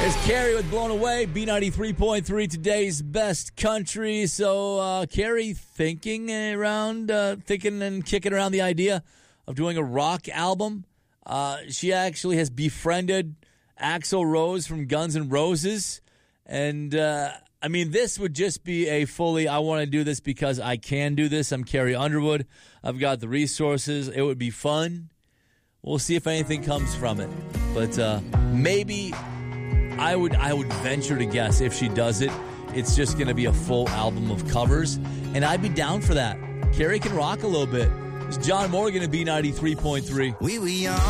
There's Carrie with Blown Away, B93.3, today's best country. So, Carrie thinking and kicking around the idea of doing a rock album. She actually has befriended Axl Rose from Guns N' Roses. And, this would just be a fully, I want to do this because I can do this. I'm Carrie Underwood. I've got the resources. It would be fun. We'll see if anything comes from it. But maybe I would venture to guess if she does it, it's just going to be a full album of covers. And I'd be down for that. Carrie can rock a little bit. It's John Morgan at B93.3. We were young.